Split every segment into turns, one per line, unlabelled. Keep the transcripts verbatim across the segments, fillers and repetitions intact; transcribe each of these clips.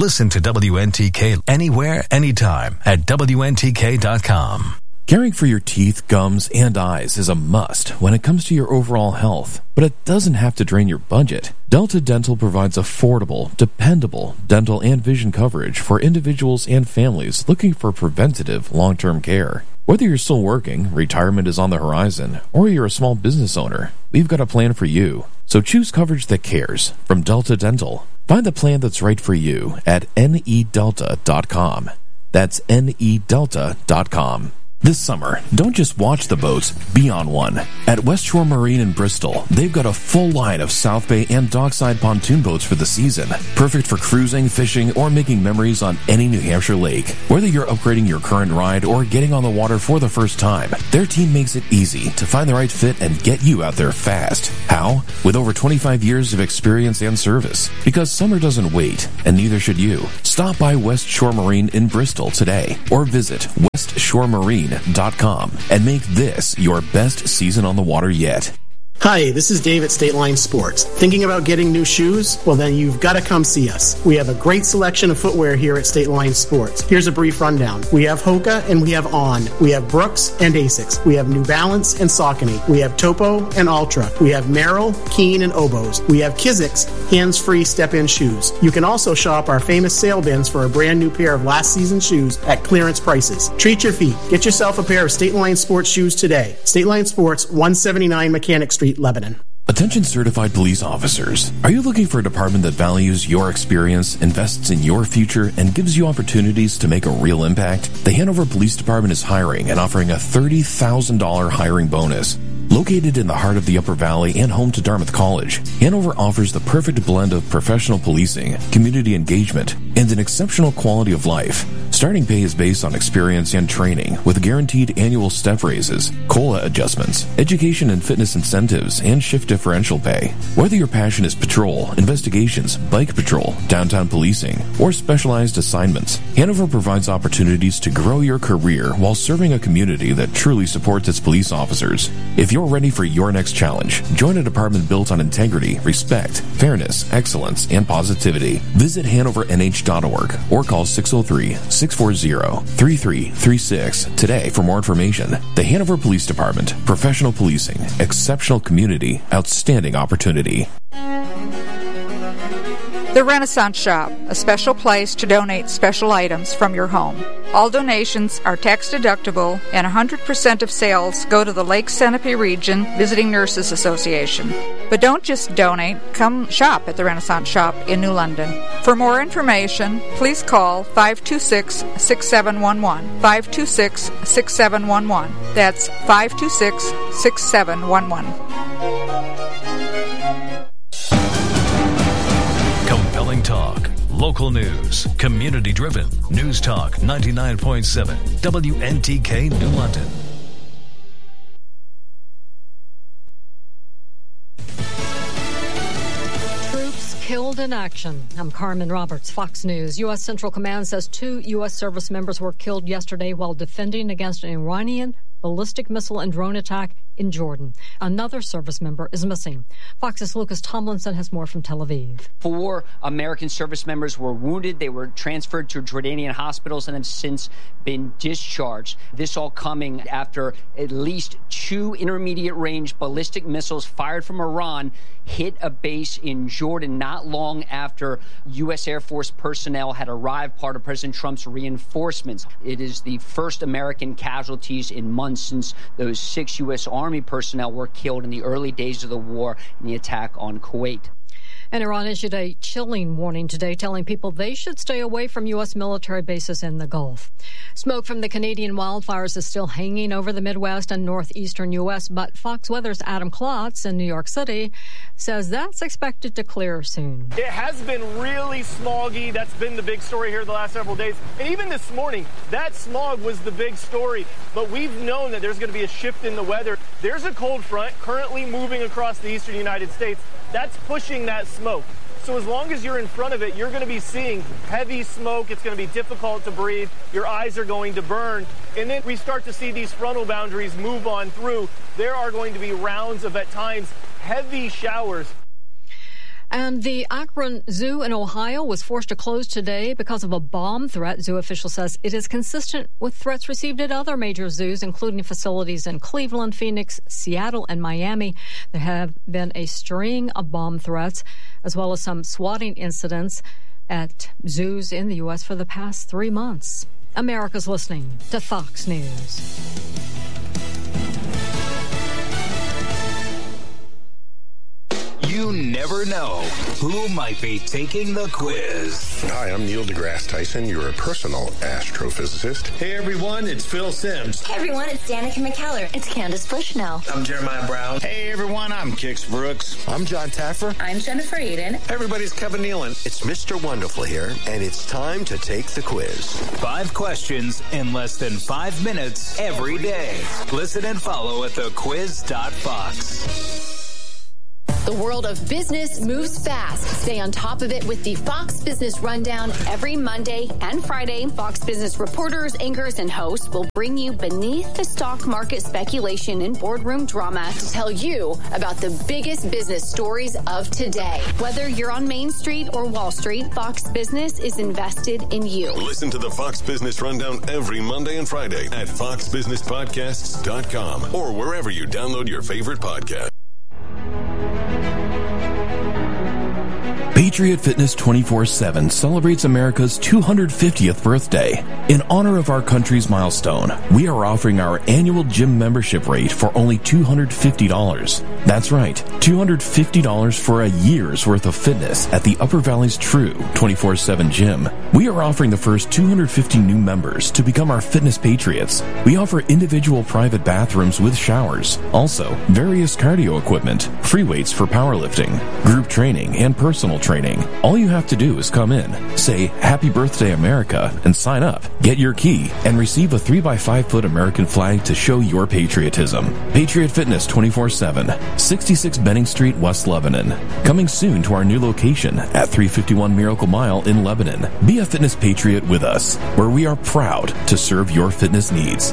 Listen to W N T K anywhere, anytime at W N T K dot com.
Caring for your teeth, gums, and eyes is a must when it comes to your overall health, but it doesn't have to drain your budget. Delta Dental provides affordable, dependable dental and vision coverage for individuals and families looking for preventative long-term care. Whether you're still working, retirement is on the horizon, or you're a small business owner, we've got a plan for you. So choose coverage that cares from Delta Dental. Find the plan that's right for you at N E delta dot com. That's N E delta dot com. This summer, don't just watch the boats, be on one. At West Shore Marine in Bristol, they've got a full line of South Bay and dockside pontoon boats for the season. Perfect for cruising, fishing, or making memories on any New Hampshire lake. Whether you're upgrading your current ride or getting on the water for the first time, their team makes it easy to find the right fit and get you out there fast. How? With over twenty-five years of experience and service. Because summer doesn't wait, and neither should you. Stop by West Shore Marine in Bristol today, or visit west shore marine dot com and make this your best season on the water yet.
Hi, this is Dave at State Line Sports. Thinking about getting new shoes? Well, then you've got to come see us. We have a great selection of footwear here at State Line Sports. Here's a brief rundown. We have Hoka and we have On. We have Brooks and Asics. We have New Balance and Saucony. We have Topo and Ultra. We have Merrill, Keen, and Oboes. We have Kizik's hands-free step-in shoes. You can also shop our famous sale bins for a brand new pair of last season's shoes at clearance prices. Treat your feet. Get yourself a pair of State Line Sports shoes today. State Line Sports, one seventy-nine Mechanic Street, Lebanon.
Attention certified police officers. Are you looking for a department that values your experience, invests in your future, and gives you opportunities to make a real impact? The Hanover Police Department is hiring and offering a thirty thousand dollars hiring bonus. Located in the heart of the Upper Valley and home to Dartmouth College, Hanover offers the perfect blend of professional policing, community engagement, and an exceptional quality of life. Starting pay is based on experience and training with guaranteed annual step raises, COLA adjustments, education and fitness incentives, and shift differential pay. Whether your passion is patrol, investigations, bike patrol, downtown policing, or specialized assignments, Hanover provides opportunities to grow your career while serving a community that truly supports its police officers. If you're ready for your next challenge, join a department built on integrity, respect, fairness, excellence, and positivity. Visit hanover n h dot org or call six oh three, six four zero, three three three six today for more information. The Hanover Police Department. Professional policing. Exceptional community. Outstanding opportunity.
The Renaissance Shop, a special place to donate special items from your home. All donations are tax deductible and one hundred percent of sales go to the Lake Centipede Region Visiting Nurses Association. But don't just donate, come shop at the Renaissance Shop in New London. For more information, please call five two six, six seven one one, five two six, six seven one one. That's five two six, six seven one one.
Compelling talk, local news, community-driven. News Talk ninety-nine point seven, W N T K New London.
Troops killed in action. I'm Carmen Roberts, Fox News. U S. Central Command says two U S service members were killed yesterday while defending against an Iranian ballistic missile and drone attack in Jordan. Another service member is missing. Fox's Lucas Tomlinson has more from Tel Aviv.
Four American service members were wounded. They were transferred to Jordanian hospitals and have since been discharged. This all coming after at least two intermediate-range ballistic missiles fired from Iran hit a base in Jordan not long after U S. Air Force personnel had arrived, part of President Trump's reinforcements. It is the first American casualties in months since those six U S. Army personnel were killed in the early days of the war in the attack on Kuwait.
And Iran issued a chilling warning today, telling people they should stay away from U S military bases in the Gulf. Smoke from the Canadian wildfires is still hanging over the Midwest and northeastern U S, but Fox Weather's Adam Klotz in New York City says that's expected to clear soon.
It has been really smoggy. That's been the big story here the last several days. And even this morning, that smog was the big story. But we've known that there's going to be a shift in the weather. There's a cold front currently moving across the eastern United States. That's pushing that smoke. So as long as you're in front of it, you're going to be seeing heavy smoke. It's going to be difficult to breathe. Your eyes are going to burn. And then we start to see these frontal boundaries move on through. There are going to be rounds of, at times, heavy showers.
And the Akron Zoo in Ohio was forced to close today because of a bomb threat. Zoo official says it is consistent with threats received at other major zoos, including facilities in Cleveland, Phoenix, Seattle, and Miami. There have been a string of bomb threats, as well as some swatting incidents at zoos in the U S for the past three months. America's listening to Fox News.
You never know who might be taking the quiz.
Hi, I'm Neil deGrasse Tyson, your personal astrophysicist.
Hey everyone, it's Phil Simms.
Hey everyone, it's Danica McKellar. It's Candace Bushnell.
I'm Jeremiah Brown.
Hey everyone, I'm Kix Brooks.
I'm John Taffer.
I'm Jennifer Eden.
Everybody's Kevin Nealon.
It's Mister Wonderful here, and it's time to take the quiz.
Five questions in less than five minutes every day. Listen and follow at the quiz dot fox.
The world of business moves fast. Stay on top of it with the Fox Business Rundown every Monday and Friday. Fox Business reporters, anchors, and hosts will bring you beneath the stock market speculation and boardroom drama to tell you about the biggest business stories of today. Whether you're on Main Street or Wall Street, Fox Business is invested in you.
Listen to the Fox Business Rundown every Monday and Friday at fox business podcasts dot com or wherever you download your favorite podcast.
Patriot Fitness twenty-four seven celebrates America's two hundred fiftieth birthday. In honor of our country's milestone, we are offering our annual gym membership rate for only two hundred fifty dollars. That's right, two hundred fifty dollars for a year's worth of fitness at the Upper Valley's true twenty-four seven gym. We are offering the first two hundred fifty new members to become our fitness patriots. We offer individual private bathrooms with showers, also various cardio equipment, free weights for powerlifting, group training, and personal training. All you have to do is come in, say Happy Birthday America, and sign up. Get your key and receive a three by five foot American flag to show your patriotism. Patriot Fitness twenty-four seven, sixty-six Benning Street, West Lebanon. Coming soon to our new location at three fifty-one Miracle Mile in Lebanon. Be a fitness patriot with us, where we are proud to serve your fitness needs.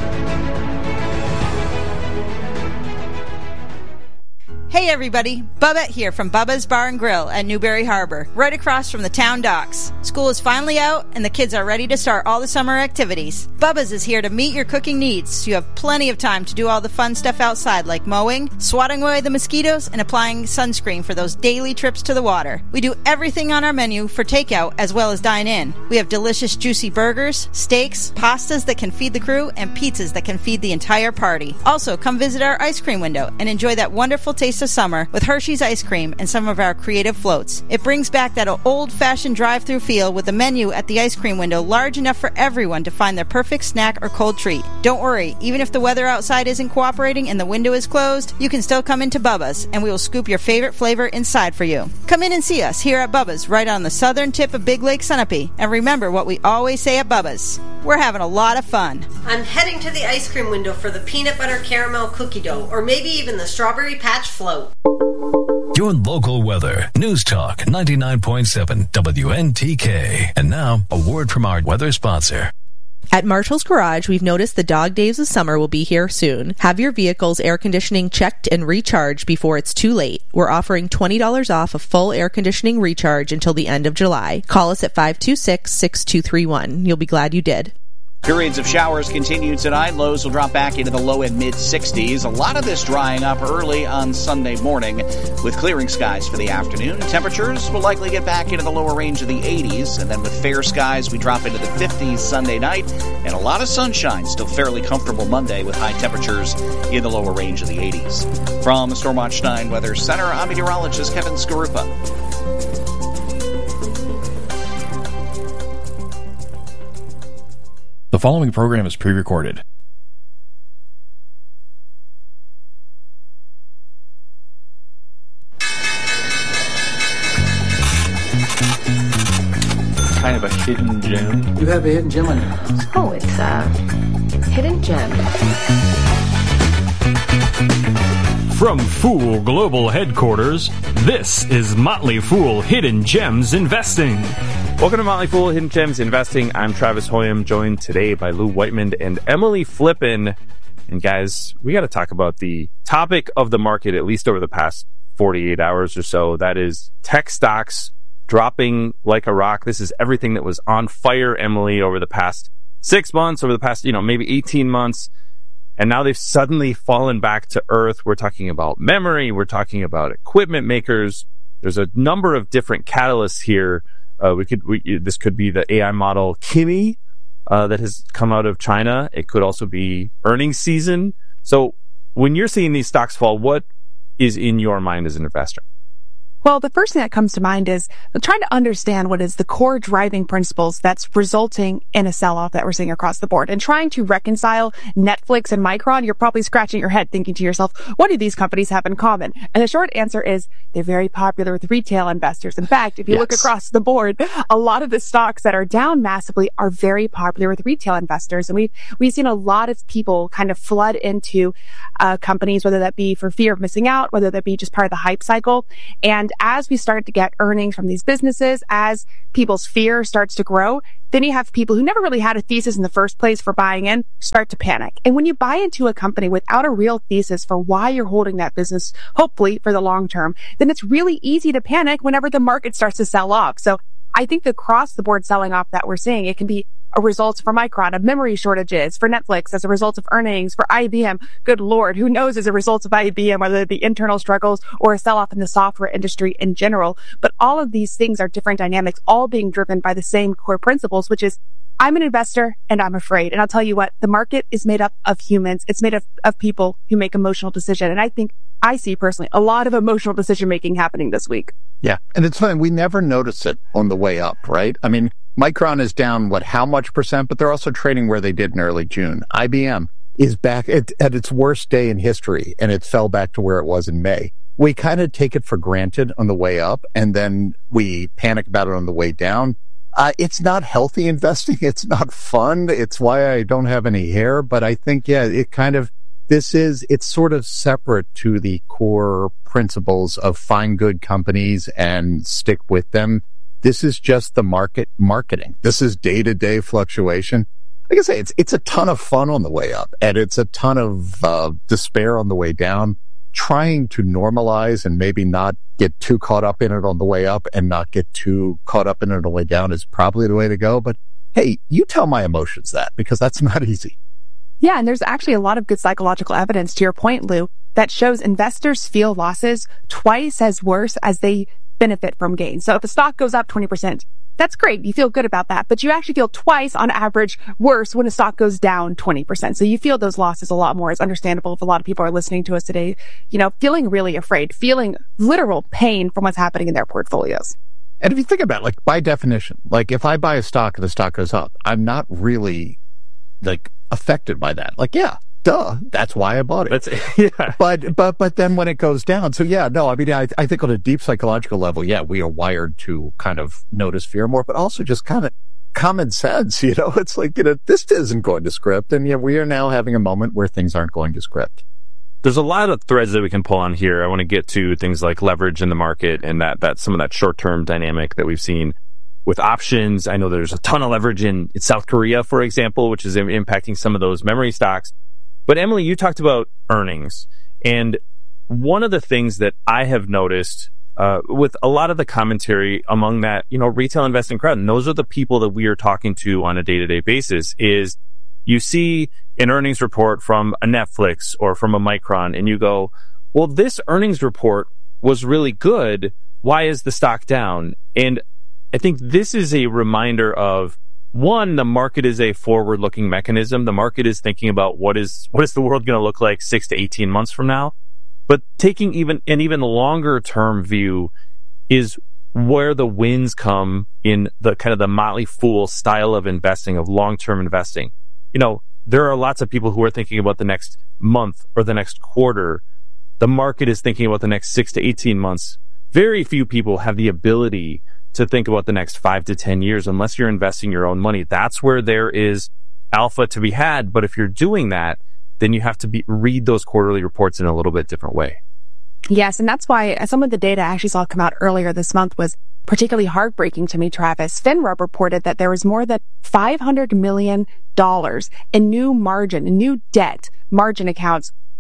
Hey everybody, Bubba here from Bubba's Bar and Grill at Newberry Harbor, right across from the town docks. School is finally out and the kids are ready to start all the summer activities. Bubba's is here to meet your cooking needs, so you have plenty of time to do all the fun stuff outside like mowing, swatting away the mosquitoes, and applying sunscreen for those daily trips to the water. We do everything on our menu for takeout as well as dine in. We have delicious juicy burgers, steaks, pastas that can feed the crew, and pizzas that can feed the entire party. Also, come visit our ice cream window and enjoy that wonderful taste of summer with Hershey's ice cream and some of our creative floats. It brings back that old-fashioned drive-through feel with a menu at the ice cream window large enough for everyone to find their perfect snack or cold treat. Don't worry, even if the weather outside isn't cooperating and the window is closed, you can still come into Bubba's and we will scoop your favorite flavor inside for you. Come in and see us here at Bubba's right on the southern tip of Big Lake Sunapee. And remember what we always say at Bubba's. We're having a lot of fun.
I'm heading to the ice cream window for the peanut butter caramel cookie dough, or maybe even the strawberry patch float.
Your local weather. News Talk ninety-nine point seven W N T K. And now, a word from our weather sponsor.
At Marshall's Garage, we've noticed the dog days of summer will be here soon. Have your vehicle's air conditioning checked and recharged before it's too late. We're offering twenty dollars off a full air conditioning recharge until the end of July. Call us at five two six, six two three one. You'll be glad you did.
Periods of showers continue tonight. Lows will drop back into the low and mid-sixties. A lot of this drying up early on Sunday morning with clearing skies for the afternoon. Temperatures will likely get back into the lower range of the eighties. And then with fair skies, we drop into the fifties Sunday night. And a lot of sunshine. Still fairly comfortable Monday with high temperatures in the lower range of the eighties. From the Stormwatch nine Weather Center, I'm meteorologist Kevin Skarupa.
The following program is pre-recorded.
Kind of a hidden gem.
You have a hidden gem on your house.
Oh, it's a hidden gem.
From Fool Global Headquarters, this is Motley Fool Hidden Gems Investing.
Welcome to Motley Fool Hidden Gems Investing. I'm Travis Hoyam, joined today by Lou Whiteman and Emily Flippen. And guys, we got to talk about the topic of the market, at least over the past forty-eight hours or so. That is tech stocks dropping like a rock. This is everything that was on fire, Emily, over the past six months, over the past, you know, maybe eighteen months. And now they've suddenly fallen back to earth. We're talking about memory. We're talking about equipment makers. There's a number of different catalysts here. Uh, we could, we, this could be the A I model Kimi uh, that has come out of China. It could also be earnings season. So when you're seeing these stocks fall, what is in your mind as an investor?
Well, the first thing that comes to mind is trying to understand what is the core driving principles that's resulting in a sell-off that we're seeing across the board. And trying to reconcile Netflix and Micron, you're probably scratching your head thinking to yourself, what do these companies have in common? And the short answer is they're very popular with retail investors. In fact, if you yes. look across the board, a lot of the stocks that are down massively are very popular with retail investors. And we've, we've seen a lot of people kind of flood into uh, companies, whether that be for fear of missing out, whether that be just part of the hype cycle. And as we start to get earnings from these businesses, as people's fear starts to grow, then you have people who never really had a thesis in the first place for buying in start to panic. And when you buy into a company without a real thesis for why you're holding that business, hopefully for the long term, then it's really easy to panic whenever the market starts to sell off. So I think the across the board selling off that we're seeing, it can be a result for Micron of memory shortages, for Netflix as a result of earnings, for I B M. Good Lord, who knows as a result of I B M, whether it be internal struggles or a sell-off in the software industry in general. But all of these things are different dynamics, all being driven by the same core principles, which is I'm an investor and I'm afraid. And I'll tell you what, the market is made up of humans. It's made up of people who make emotional decisions. And I think I see personally a lot of emotional decision making happening this week.
Yeah. And it's funny, we never notice it on the way up, right? I mean, Micron is down, what, how much percent? But they're also trading where they did in early June. I B M is back at, at its worst day in history, and it fell back to where it was in May. We kind of take it for granted on the way up, and then we panic about it on the way down. Uh, it's not healthy investing. It's not fun. It's why I don't have any hair. But I think, yeah, it kind of, this is, it's sort of separate to the core principles of find good companies and stick with them. This is just the market marketing. This is day-to-day fluctuation. Like I say, it's it's a ton of fun on the way up, and it's a ton of uh, despair on the way down. Trying to normalize and maybe not get too caught up in it on the way up and not get too caught up in it on the way down is probably the way to go. But hey, you tell my emotions that, because that's not easy.
Yeah, and there's actually a lot of good psychological evidence, to your point, Lou, that shows investors feel losses twice as worse as they benefit from gains. So if a stock goes up twenty percent, that's great. You feel good about that, but you actually feel twice on average worse when a stock goes down twenty percent. So you feel those losses a lot more. It's understandable if a lot of people are listening to us today, you know, feeling really afraid, feeling literal pain from what's happening in their portfolios.
And if you think about it, like by definition, like if I buy a stock and the stock goes up, I'm not really like affected by that. Like, yeah, duh, that's why I bought it. That's, yeah. But, but, but then when it goes down, so yeah, no, I mean, I, I think on a deep psychological level, yeah, we are wired to kind of notice fear more, but also just kind of common sense, you know, it's like, you know, this isn't going to script. And yeah, we are now having a moment where things aren't going to script.
There's a lot of threads that we can pull on here. I want to get to things like leverage in the market and that, that some of that short-term dynamic that we've seen with options. I know there's a ton of leverage in, in South Korea, for example, which is impacting some of those memory stocks. But Emily, you talked about earnings, and one of the things that I have noticed uh, with a lot of the commentary among that, you know, retail investing crowd, and those are the people that we are talking to on a day-to-day basis, is you see an earnings report from a Netflix or from a Micron, and you go, well, this earnings report was really good. Why is the stock down? And I think this is a reminder of, one, the market is a forward-looking mechanism. The market is thinking about what is what is the world going to look like six to eighteen months from now. But taking even an even longer-term view is where the wins come in the kind of the Motley Fool style of investing, of long-term investing. You know, there are lots of people who are thinking about the next month or the next quarter. The market is thinking about the next six to eighteen months. Very few people have the ability to think about the next five to ten years unless you're investing your own money. That's where there is alpha to be had. But if you're doing that, then you have to be, read those quarterly reports in a little bit different way.
Yes, and that's why some of the data I actually saw come out earlier this month was particularly heartbreaking to me, Travis. FINRA reported that there was more than five hundred million dollars in new margin, new debt margin accounts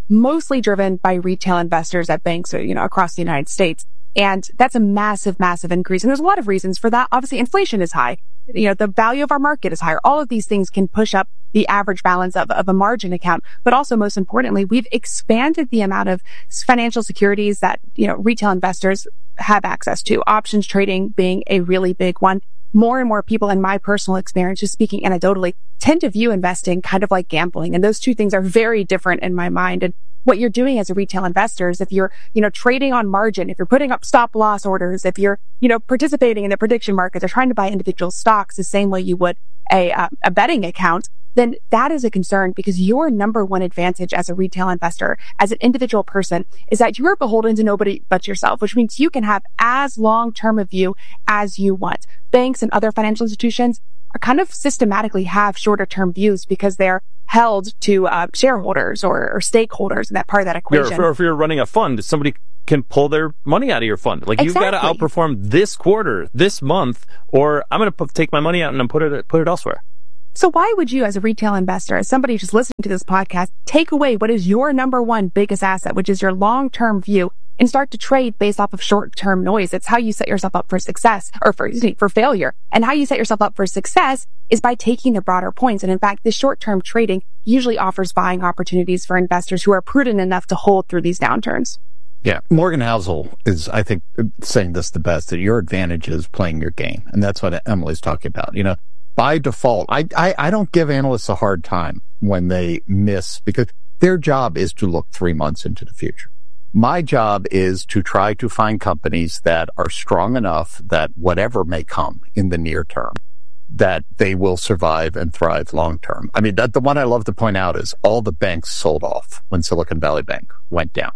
mostly driven by retail investors at banks, you know, across the United States. And that's a massive, massive increase. And there's a lot of reasons for that. Obviously, inflation is high. You know, the value of our market is higher. All of these things can push up the average balance of, of a margin account. But also, most importantly, we've expanded the amount of financial securities that, you know, retail investors have access to, options trading being a really big one. More and more people, in my personal experience, just speaking anecdotally, tend to view investing kind of like gambling. And those two things are very different in my mind. And what you're doing as a retail investor is if you're, you know, trading on margin, if you're putting up stop loss orders, if you're, you know, participating in the prediction markets or trying to buy individual stocks the same way you would a, uh, a betting account, then that is a concern, because your number one advantage as a retail investor, as an individual person, is that you are beholden to nobody but yourself, which means you can have as long-term a view as you want. Banks and other financial institutions are kind of systematically have shorter-term views because they're held to uh, shareholders or, or stakeholders in that part of that equation.
Yeah, or if you're running a fund, somebody can pull their money out of your fund. Like,
exactly.
You've got to outperform this quarter, this month, or I'm going to take my money out and put it put it elsewhere.
So why would you, as a retail investor, as somebody just listening to this podcast, take away what is your number one biggest asset, which is your long-term view, and start to trade based off of short-term noise? It's how you set yourself up for success, or for, for failure. And how you set yourself up for success is by taking the broader points. And in fact, this short-term trading usually offers buying opportunities for investors who are prudent enough to hold through these downturns.
Yeah. Morgan Housel is, I think, saying this the best, that your advantage is playing your game. And that's what Emily's talking about. You know, by default, I, I, I don't give analysts a hard time when they miss, because their job is to look three months into the future. My job is to try to find companies that are strong enough that whatever may come in the near term, that they will survive and thrive long term. I mean, that, the one I love to point out is all the banks sold off when Silicon Valley Bank went down.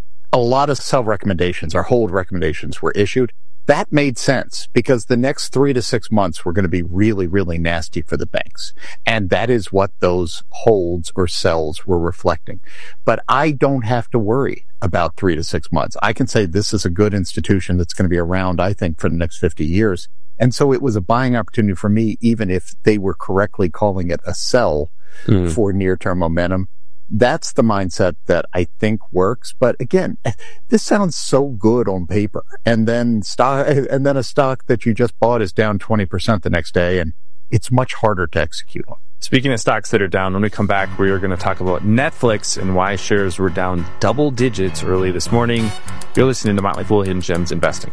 A lot of sell recommendations or hold recommendations were issued. That made sense, because the next three to six months were going to be really, really nasty for the banks. And that is what those holds or sells were reflecting. But I don't have to worry about three to six months. I can say this is a good institution that's going to be around, I think, for the next fifty years. And so it was a buying opportunity for me, even if they were correctly calling it a sell mm. for near-term momentum. That's the mindset that I think works. But again, this sounds so good on paper. And then stock, and then a stock that you just bought is down twenty percent the next day, and it's much harder to execute on.
Speaking of stocks that are down, when we come back, we are going to talk about Netflix and why shares were down double digits early this morning. You're listening to Motley Fool Hidden Gems Investing.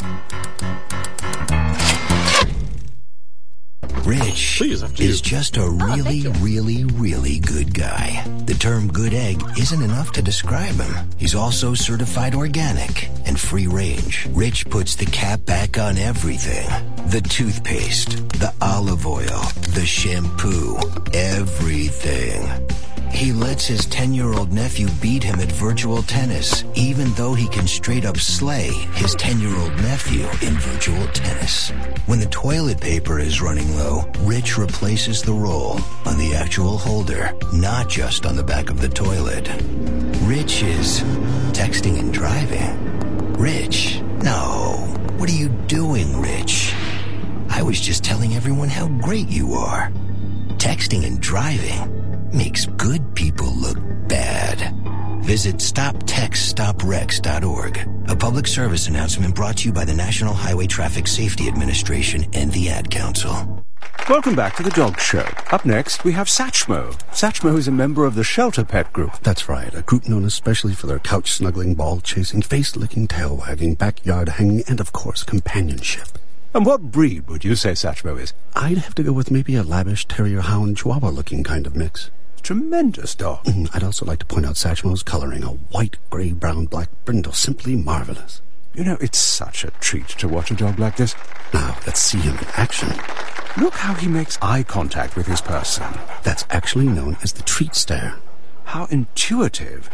Rich is just a really, really, really good guy. The term good egg isn't enough to describe him. He's also certified organic and free range. Rich puts the cap back on everything. The toothpaste, the olive oil, the shampoo, everything. He lets his ten-year-old nephew beat him at virtual tennis, even though he can straight up slay his ten-year-old nephew in virtual tennis. When the toilet paper is running low, Rich replaces the roll on the actual holder, not just on the back of the toilet. Rich is texting and driving. Rich, no. What are you doing, Rich? I was just telling everyone how great you are. Texting and driving makes good people look bad. Visit stop text stop wrecks dot org. A public service announcement brought to you by the National Highway Traffic Safety Administration and the Ad Council.
Welcome back to the Dog Show. Up next, we have Satchmo. Satchmo is a member of the Shelter Pet Group.
That's right, a group known especially for their couch-snuggling, ball-chasing, face-licking, tail-wagging, backyard-hanging, and, of course, companionship.
And what breed would you say Satchmo is?
I'd have to go with maybe a lavish terrier-hound chihuahua-looking kind of mix.
Tremendous dog.
Mm, I'd also like to point out Satchmo's coloring, a white, grey, brown, black brindle, simply marvelous.
You know, it's such a treat to watch a dog like this.
Now, let's see him in action.
Look how he makes eye contact with his person.
That's actually known as the treat stare.
How intuitive.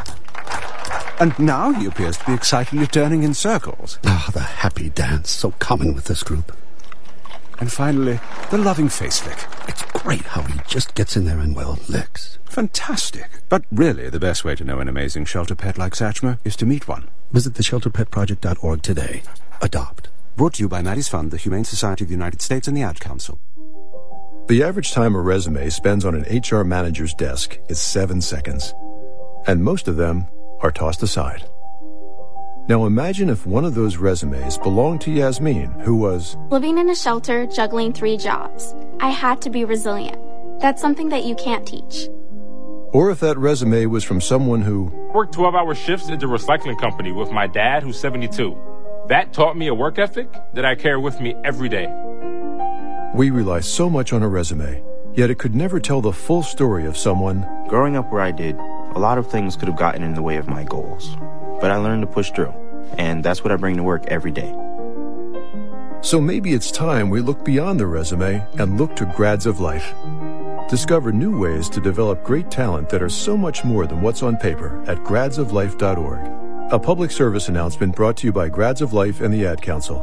And now he appears to be excitedly turning in circles.
Ah, oh, the happy dance, so common with this group.
And finally, the loving face lick.
It's great how he just gets in there and, well, licks.
Fantastic. But really, the best way to know an amazing shelter pet like Satchmo is to meet one.
Visit the shelter pet project dot org today. Adopt.
Brought to you by Maddie's Fund, the Humane Society of the United States, and the Ad Council.
The average time a resume spends on an H R manager's desk is seven seconds.
and most of them are tossed aside. Now imagine if one of those resumes belonged to Yasmin, who was
living in a shelter, juggling three jobs. I had to be resilient. That's something that you can't teach.
Or if that resume was from someone who
worked twelve-hour shifts at the recycling company with my dad, who's seventy-two. That taught me a work ethic that I carry with me every day.
We rely so much on a resume, yet it could never tell the full story of someone.
Growing up where I did, a lot of things could have gotten in the way of my goals. But I learned to push through, and that's what I bring to work every day.
So maybe it's time we look beyond the resume and look to Grads of Life. Discover new ways to develop great talent that are so much more than what's on paper at grads of life dot org. A public service announcement brought to you by Grads of Life and the Ad Council.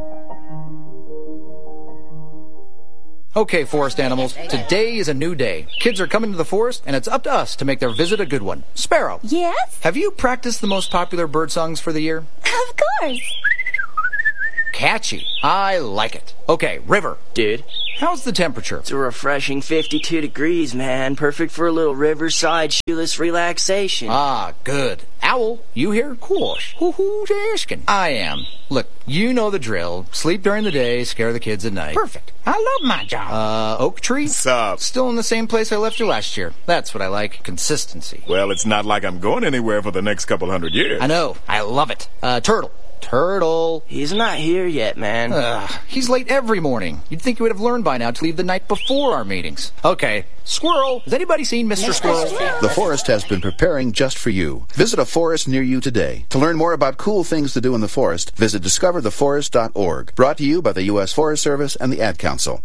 Okay, forest animals, today is a new day. Kids are coming to the forest, and it's up to us to make their visit a good one. Sparrow.
Yes?
Have you practiced the most popular bird songs for the year?
Of course.
Catchy. I like it. Okay, River.
Dude.
How's the temperature?
It's a refreshing fifty-two degrees, man. Perfect for a little riverside shoeless relaxation.
Ah, good. Owl, you here? Course. Who's asking? I am. Look, you know the drill. Sleep during the day, scare the kids at night. Perfect. I love my job. Uh, Oak Tree?
Sup?
Still in the same place I left you last year. That's what I like. Consistency.
Well, it's not like I'm going anywhere for the next couple hundred years.
I know. I love it. Uh, Turtle. Turtle.
He's not here yet, man.
Ugh, he's late every morning. You'd think he would have learned by now to leave the night before our meetings. Okay. Squirrel. Has anybody seen Mister Squirrel?
The forest has been preparing just for you. Visit a forest near you today. To learn more about cool things to do in the forest, visit discover the forest dot org. Brought to you by the U S Forest Service and the Ad Council.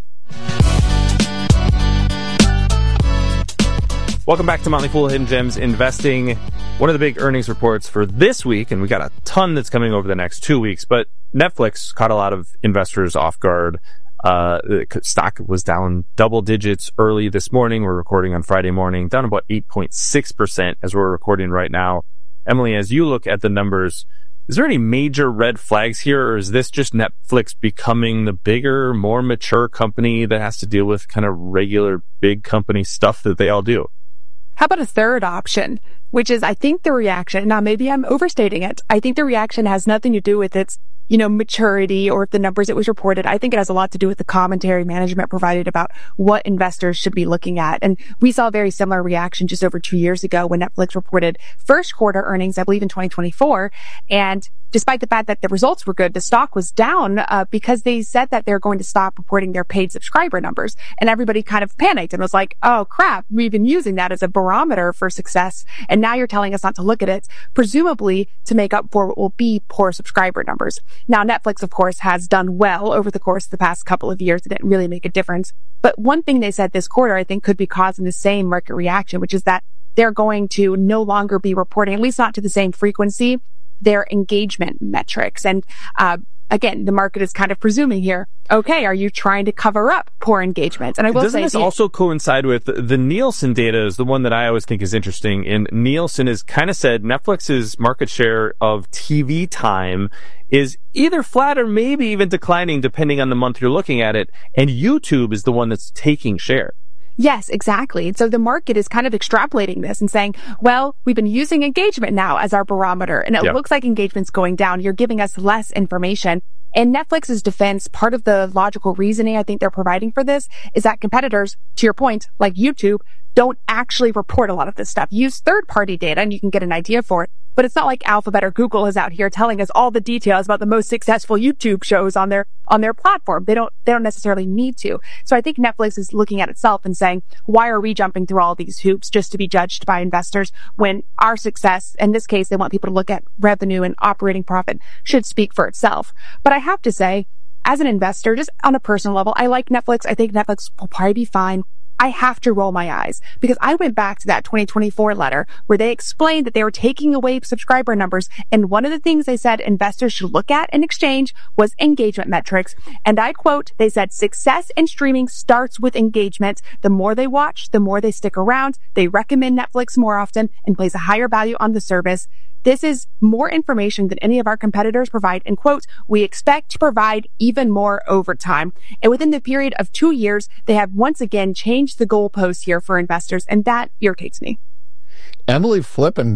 Welcome back to Motley Fool Hidden Gems Investing. One of the big earnings reports for this week, and we got a ton that's coming over the next two weeks, but Netflix caught a lot of investors off guard. Uh, the stock was down double digits early this morning. We're recording on Friday morning, down about eight point six percent as we're recording right now. Emily, as you look at the numbers, is there any major red flags here, or is this just Netflix becoming the bigger, more mature company that has to deal with kind of regular big company stuff that they all do?
How about a third option, which is I think the reaction, now maybe I'm overstating it, I think the reaction has nothing to do with its, you know, maturity or the numbers it was reported. I think it has a lot to do with the commentary management provided about what investors should be looking at. And we saw a very similar reaction just over two years ago when Netflix reported first quarter earnings, I believe in twenty twenty-four. And despite the fact that the results were good, the stock was down uh, because they said that they're going to stop reporting their paid subscriber numbers. And everybody kind of panicked and was like, oh crap, we've been using that as a barometer for success. And now you're telling us not to look at it, presumably to make up for what will be poor subscriber numbers. Now, Netflix, of course, has done well over the course of the past couple of years. It didn't really make a difference. But one thing they said this quarter, I think, could be causing the same market reaction, which is that they're going to no longer be reporting, at least not to the same frequency, their engagement metrics. And uh, again, the market is kind of presuming here, okay, are you trying to cover up poor engagement? And I will
Doesn't
say,
this also coincide with the, the Nielsen data is the one that I always think is interesting. And Nielsen has kind of said Netflix's market share of T V time is either flat or maybe even declining depending on the month you're looking at it. And YouTube is the one that's taking share.
Yes, exactly. So the market is kind of extrapolating this and saying, well, we've been using engagement now as our barometer, and it
yeah.
looks like engagement's going down. You're giving us less information. In Netflix's defense, part of the logical reasoning I think they're providing for this is that competitors, to your point, like YouTube, don't actually report a lot of this stuff. Use third-party data and you can get an idea for it. But it's not like Alphabet or Google is out here telling us all the details about the most successful YouTube shows on their on their platform. They don't they don't necessarily need to. So I think Netflix is looking at itself and saying, why are we jumping through all these hoops just to be judged by investors when our success, in this case, they want people to look at revenue and operating profit, should speak for itself. But I have to say, as an investor, just on a personal level, I like Netflix. I think Netflix will probably be fine. I have to roll my eyes because I went back to that twenty twenty-four letter where they explained that they were taking away subscriber numbers. And one of the things they said investors should look at in exchange was engagement metrics. And I quote, they said, success in streaming starts with engagement. The more they watch, the more they stick around. They recommend Netflix more often and place a higher value on the service. This is more information than any of our competitors provide. And quote, we expect to provide even more over time. And within the period of two years, they have once again changed the goalposts here for investors. And that irritates me.
Emily Flippen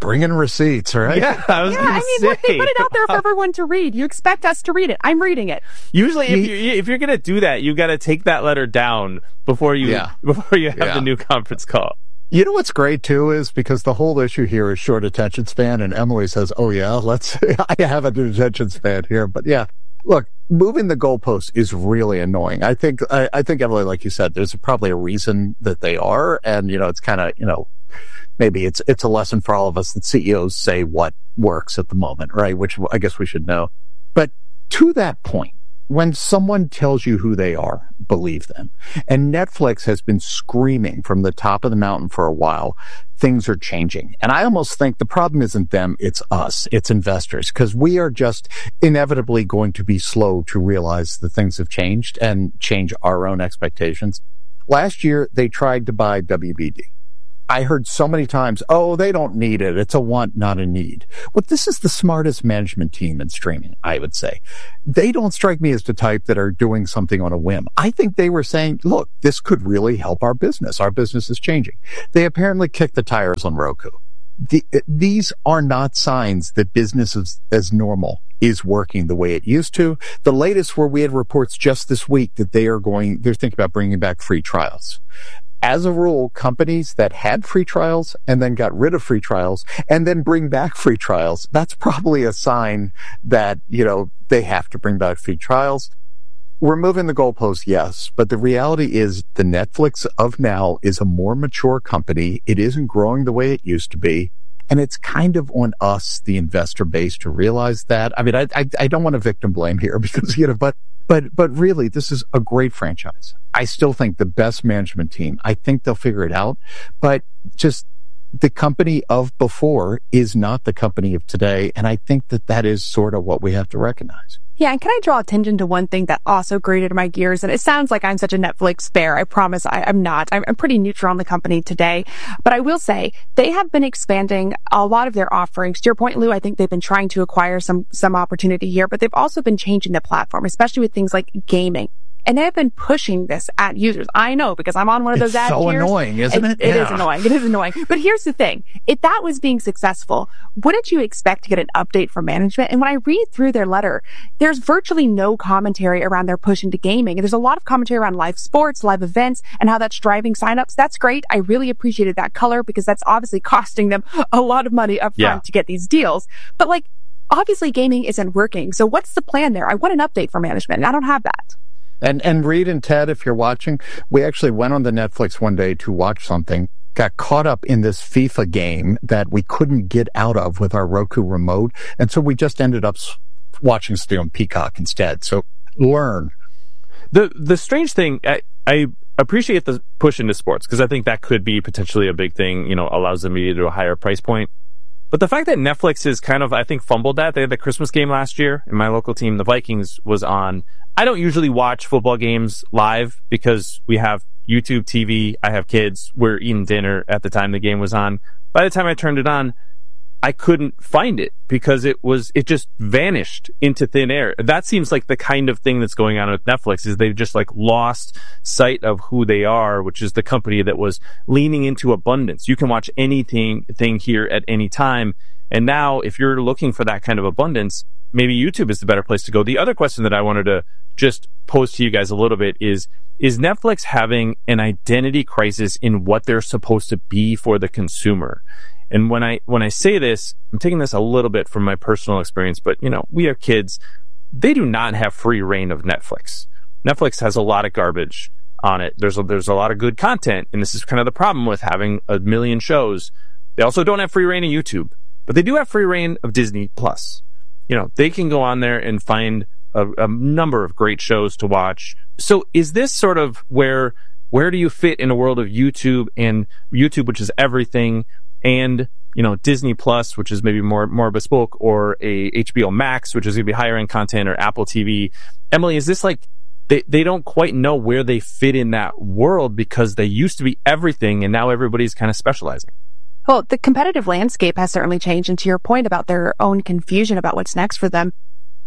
bring in receipts, right?
Yeah, I was
Yeah,
gonna
I mean,
say.
look, they put it out there for everyone to read. You expect us to read it. I'm reading it.
Usually, if you're, if you're going to do that, you got to take that letter down before you
Yeah.
before you have
Yeah.
the new conference call.
You know what's great too is because the whole issue here is short attention span, and Emily says, "Oh yeah, let's." I have an attention span here, but yeah, look, moving the goalposts is really annoying. I think, I, I think Emily, like you said, there's probably a reason that they are, and you know, it's kind of, you know, maybe it's it's a lesson for all of us that C E Os say what works at the moment, right? Which I guess we should know. But to that point, when someone tells you who they are, believe them. And Netflix has been screaming from the top of the mountain for a while, things are changing. And I almost think the problem isn't them, it's us, it's investors, because we are just inevitably going to be slow to realize that things have changed and change our own expectations. Last year, they tried to buy W B D. I heard so many times, oh, they don't need it. It's a want, not a need. Well, this is the smartest management team in streaming, I would say. They don't strike me as the type that are doing something on a whim. I think they were saying, look, this could really help our business. Our business is changing. They apparently kicked the tires on Roku. The, these are not signs that business is, as normal is working the way it used to. The latest where we had reports just this week that they are going, they're thinking about bringing back free trials. As a rule, companies that had free trials and then got rid of free trials and then bring back free trials, that's probably a sign that, you know, they have to bring back free trials. We're moving the goalposts, yes, but the reality is the Netflix of now is a more mature company. It isn't growing the way it used to be. And it's kind of on us, the investor base, to realize that. I mean, I, I, I don't want to victim blame here because, you know, but, but, but really, this is a great franchise. I still think the best management team. I think they'll figure it out, but just the company of before is not the company of today. And I think that that is sort of what we have to recognize.
Yeah, and can I draw attention to one thing that also grated my gears? And it sounds like I'm such a Netflix bear. I promise I, I'm not. I'm, I'm pretty neutral on the company today. But I will say they have been expanding a lot of their offerings. To your point, Lou, I think they've been trying to acquire some some opportunity here, but they've also been changing the platform, especially with things like gaming. And they have been pushing this at users. I know, because I'm on one of those
it's
ad
so
tiers.
annoying, isn't it?
It, it
yeah.
is annoying. It is annoying. But here's the thing. If that was being successful, wouldn't you expect to get an update from management? And when I read through their letter, there's virtually no commentary around their push into gaming. And there's a lot of commentary around live sports, live events, and how that's driving signups. That's great. I really appreciated that color because that's obviously costing them a lot of money up front
Yeah.
to get these deals. But like, obviously gaming isn't working. So what's the plan there? I want an update from management, and I don't have that.
And and Reed and Ted, if you're watching, we actually went on the Netflix one day to watch something, got caught up in this FIFA game that we couldn't get out of with our Roku remote. And so we just ended up watching something on Peacock instead. So learn.
The the strange thing, I, I appreciate the push into sports because I think that could be potentially a big thing, you know, allows them to get to a higher price point. But the fact that Netflix is kind of, I think, fumbled that. They had the Christmas game last year, and my local team, the Vikings, was on. I don't usually watch football games live because we have YouTube T V. I have kids. We're eating dinner at the time the game was on. By the time I turned it on, I couldn't find it because it was, it just vanished into thin air. That seems like the kind of thing that's going on with Netflix is they've just like lost sight of who they are, which is the company that was leaning into abundance. You can watch anything thing here at any time. And now if you're looking for that kind of abundance, maybe YouTube is the better place to go. The other question that I wanted to just pose to you guys a little bit is, is Netflix having an identity crisis in what they're supposed to be for the consumer? And when I when I say this, I'm taking this a little bit from my personal experience, but you know, we have kids. They do not have free reign of Netflix. Netflix has a lot of garbage on it. There's a, there's a lot of good content, and this is kind of the problem with having a million shows. They also don't have free reign of YouTube, but they do have free reign of Disney Plus. You know, they can go on there and find a, a number of great shows to watch. So is this sort of where where do you fit in a world of YouTube and YouTube, which is everything, and you know, Disney Plus, which is maybe more more bespoke, or a H B O Max, which is going to be higher end content, or Apple T V? Emily, is this like they they don't quite know where they fit in that world because they used to be everything and now everybody's kind of specializing?
Well, the competitive landscape has certainly changed, and to your point about their own confusion about what's next for them,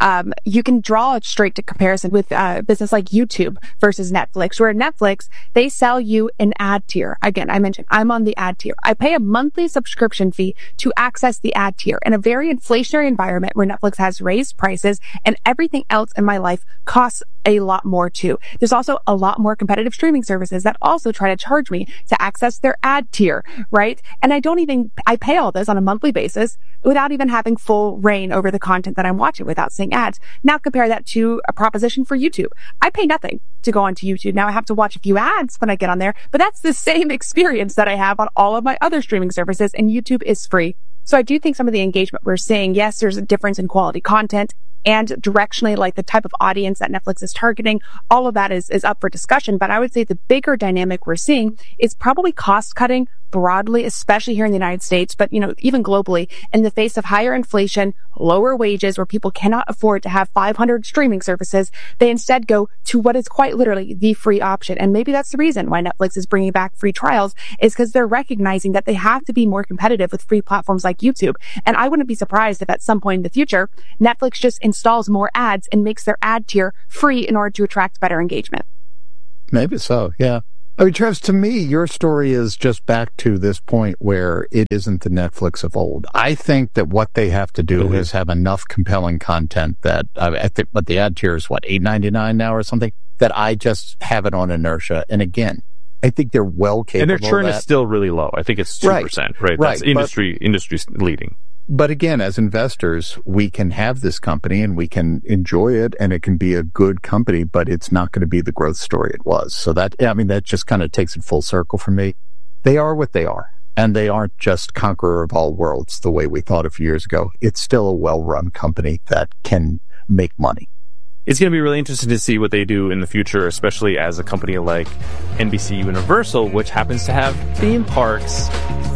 Um, you can draw a straight to comparison with uh, business like YouTube versus Netflix, where Netflix, they sell you an ad tier. Again, I mentioned I'm on the ad tier. I pay a monthly subscription fee to access the ad tier in a very inflationary environment where Netflix has raised prices and everything else in my life costs a lot more too. There's also a lot more competitive streaming services that also try to charge me to access their ad tier, right? And I don't even, I pay all this on a monthly basis without even having full reign over the content that I'm watching without seeing ads. Now compare that to a proposition for YouTube. I pay nothing to go onto YouTube. Now I have to watch a few ads when I get on there, but that's the same experience that I have on all of my other streaming services, and YouTube is free. So I do think some of the engagement we're seeing, yes, there's a difference in quality content and directionally, like the type of audience that Netflix is targeting, all of that is, is up for discussion. But I would say the bigger dynamic we're seeing is probably cost cutting broadly, especially here in the United States, but, you know, even globally, in the face of higher inflation, lower wages, where people cannot afford to have five hundred streaming services, they instead go to what is quite literally the free option. And maybe that's the reason why Netflix is bringing back free trials, is because they're recognizing that they have to be more competitive with free platforms like YouTube. And I wouldn't be surprised if at some point in the future, Netflix just installs more ads and makes their ad tier free in order to attract better engagement.
Maybe so, yeah. I mean, Travis, to me, your story is just back to this point where it isn't the Netflix of old. I think that what they have to do mm-hmm. is have enough compelling content that, uh, I think, but the ad tier is what, eight ninety-nine now or something, that I just have it on inertia. And again, I think they're well capable
and their churn
of that.
is still really low. I think it's two percent, right? right?
right.
That's industry,
but,
industry leading.
But again, as investors, we can have this company and we can enjoy it and it can be a good company, but it's not going to be the growth story it was. So that, I mean, that just kind of takes it full circle for me. They are what they are, and they aren't just conqueror of all worlds the way we thought a few years ago. It's still a well-run company that can make money.
It's going to be really interesting to see what they do in the future, especially as a company like N B C Universal, which happens to have theme parks,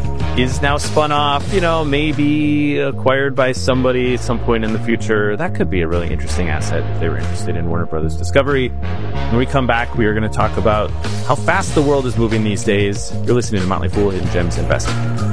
is now spun off, you know, maybe acquired by somebody at some point in the future. That could be a really interesting asset if they were interested in Warner Brothers Discovery. When we come back, we are going to talk about how fast the world is moving these days. You're listening to Motley Fool Hidden Gems Investing.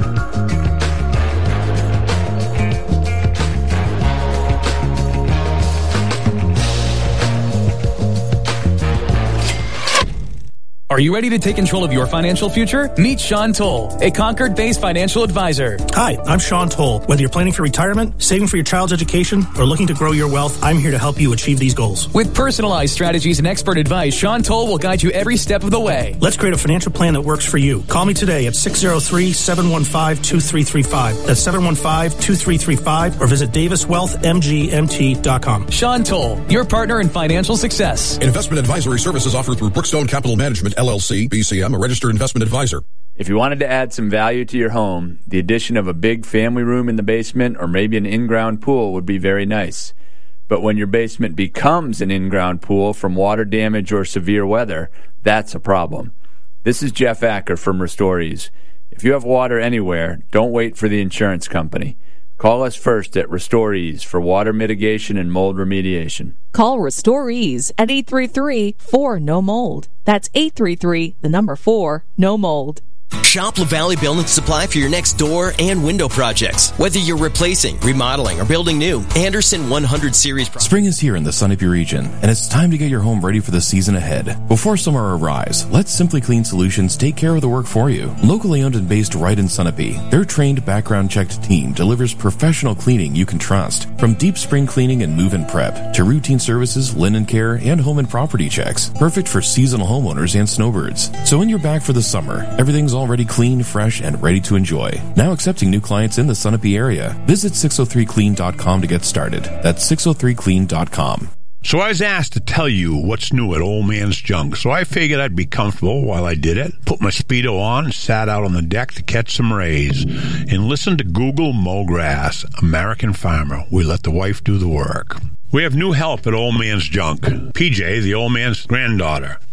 Are you ready to take control of your financial future? Meet Sean Toll, a Concord-based financial advisor.
Hi, I'm Sean Toll. Whether you're planning for retirement, saving for your child's education, or looking to grow your wealth, I'm here to help you achieve these goals.
With personalized strategies and expert advice, Sean Toll will guide you every step of the way.
Let's create a financial plan that works for you. Call me today at six oh three, seven one five, two three three five. That's seven one five, two three three five, or visit davis wealth m g m t dot com.
Sean Toll, your partner in financial success.
Investment advisory services offered through Brookstone Capital Management, L L C, B C M, a registered investment advisor.
If you wanted to add some value to your home, the addition of a big family room in the basement or maybe an in-ground pool would be very nice. But when your basement becomes an in-ground pool from water damage or severe weather, that's a problem. This is Jeff Acker from RestoreEase. If you have water anywhere, don't wait for the insurance company. Call us first at RestoreEase for water mitigation and mold remediation.
Call RestoreEase at eight three three, four, N O mold. That's eight three three, the number four, no mold.
Shop LaValle Building Supply for your next door and window projects. Whether you're replacing, remodeling, or building new, Anderson one hundred Series. Pro-
Spring is here in the Sunapee region, and it's time to get your home ready for the season ahead. Before summer arrives, let Simply Clean Solutions take care of the work for you. Locally owned and based right in Sunapee, their trained, background-checked team delivers professional cleaning you can trust. From deep spring cleaning and move-in prep to routine services, linen care, and home and property checks. Perfect for seasonal homeowners and snowbirds. So when you're back for the summer, everything's already clean, fresh, and ready to enjoy. Now accepting new clients in the Sunapee area. Visit six oh three clean dot com to get started. That's six oh three clean dot com.
So I was asked to tell you what's new at Old Man's Junk, so I figured I'd be comfortable while I did it. Put my Speedo on and sat out on the deck to catch some rays and listen to Google Mow Grass, American Farmer. We let the wife do the work. We have new help at Old Man's Junk. P J, the old man's granddaughter.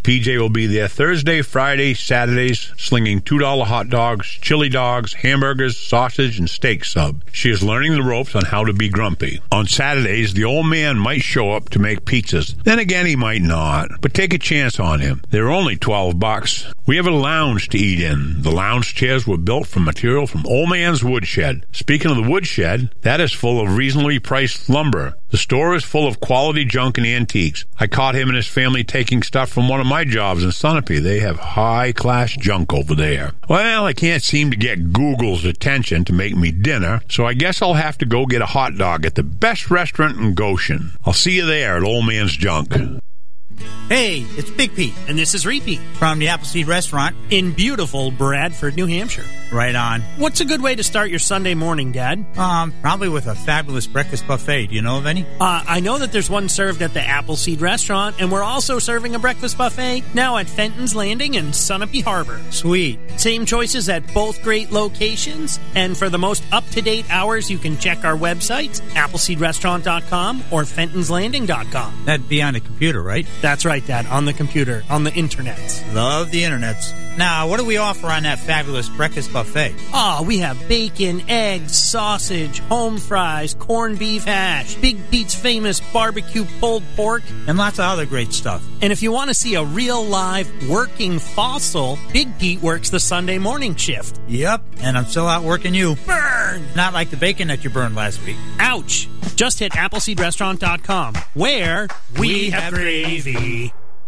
P J will be there Thursday, Friday, Saturdays, slinging two dollar hot dogs, chili dogs, hamburgers, sausage, and steak sub. She is learning the ropes on how to be grumpy. On Saturdays, the old man might show up to make pizzas. Then again, he might not. But take a chance on him. They're only twelve bucks. We have a lounge to eat in. The lounge chairs were built from material from Old Man's Woodshed. Speaking of the woodshed, that is full of reasonably priced lumber. The store is full of quality junk and antiques. I caught him and his family taking stuff from one of my jobs in Sunapee. They have high-class junk over there. Well, I can't seem to get Google's attention to make me dinner, so I guess I'll have to go get a hot dog at the best restaurant in Goshen. I'll see you there at Old Man's Junk.
Hey, it's Big Pete, and this is Repeat from the Appleseed Restaurant in beautiful Bradford, New Hampshire. Right on. What's a good way to start your Sunday morning, Dad? Um, probably with a fabulous breakfast buffet. Do you know of any? Uh, I know that there's one served at the Appleseed Restaurant, and we're also serving a breakfast buffet now at Fenton's Landing and Sunapee Harbor. Sweet. Same choices at both great locations, and for the most up-to-date hours, you can check our websites, appleseed restaurant dot com or fentons landing dot com. That'd be on the computer, right? That's right, Dad, on the computer, on the internet. Love the internets. Now, what do we offer on that fabulous breakfast buffet? Oh, we have bacon, eggs, sausage, home fries, corned beef hash, Big Pete's famous barbecue pulled pork, and lots of other great stuff. And if you want to see a real live working fossil, Big Pete works the Sunday morning shift. Yep, and I'm still out working you. Burn! Not like the bacon that you burned last week. Ouch! Just hit appleseed restaurant dot com, where we, we have gravy.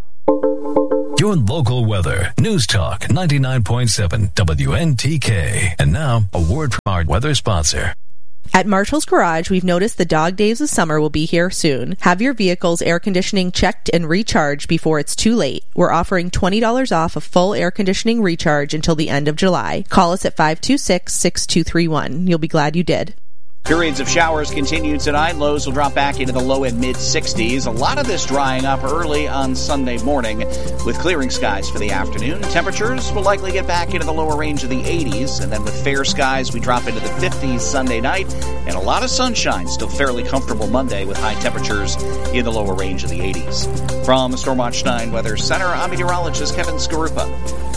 Your local weather. News Talk ninety-nine point seven W N T K. And now, a word from our weather sponsor.
At Marshall's Garage, we've noticed the dog days of summer will be here soon. Have your vehicle's air conditioning checked and recharged before it's too late. We're offering twenty dollars off a full air conditioning recharge until the end of July. Call us at five two six, six two three one. You'll be glad you did.
Periods of showers continue tonight. Lows will drop back into the low and mid-sixties. A lot of this drying up early on Sunday morning with clearing skies for the afternoon. Temperatures will likely get back into the lower range of the eighties. And then with fair skies, we drop into the fifties Sunday night. And a lot of sunshine. Still fairly comfortable Monday with high temperatures in the lower range of the eighties. From the Stormwatch nine Weather Center, I'm meteorologist Kevin Skarupa.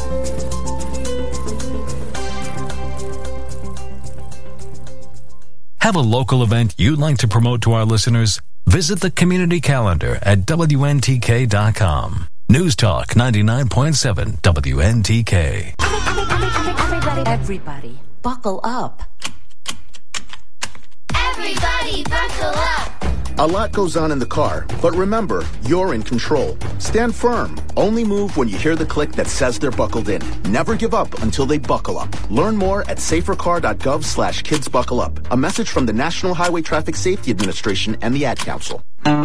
Have a local event you'd like to promote to our listeners? Visit the community calendar at W N T K dot com. News Talk ninety-nine point seven W N T K.
Everybody, everybody, buckle up.
Everybody, buckle up.
A lot goes on in the car, but remember, you're in control. Stand firm. Only move when you hear the click that says they're buckled in. Never give up until they buckle up. Learn more at safercar dot gov slash kids buckle up. A message from the National Highway Traffic Safety Administration and the Ad Council.